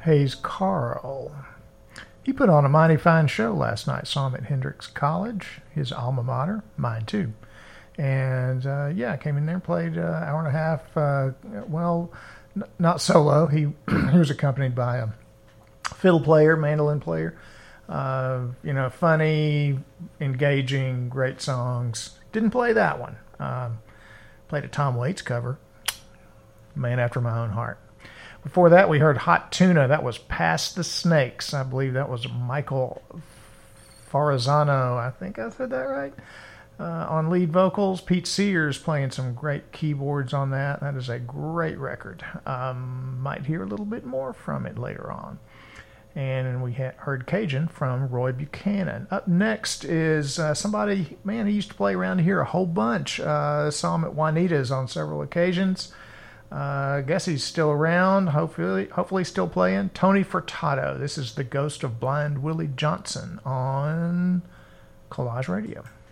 Hayes Carl. He put on a mighty fine show last night. Saw him at Hendrix College, his alma mater, mine too. And came in there, played an hour and a half. Not solo. He was accompanied by a fiddle player, mandolin player. Funny, engaging, great songs. Didn't play that one. Played a Tom Waits cover, Man After My Own Heart. Before that, we heard Hot Tuna. That was Past the Snakes. I believe that was Michael Farazano. I think I said that right. On lead vocals, Pete Sears playing some great keyboards on that. That is a great record. Might hear a little bit more from it later on. And we heard Cajun from Roy Buchanan. Up next is somebody, he used to play around here a whole bunch. Saw him at Juanita's on several occasions. I guess he's still around, hopefully still playing. Tony Furtado. This is The Ghost of Blind Willie Johnson on Collage Radio.